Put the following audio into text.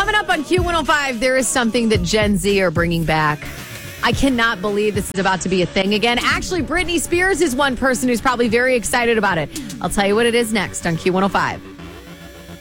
Coming up on Q105, there is something that Gen Z are bringing back. I cannot believe this is about to be a thing again. Actually, Britney Spears is one person who's probably very excited about it. I'll tell you what it is next on Q105.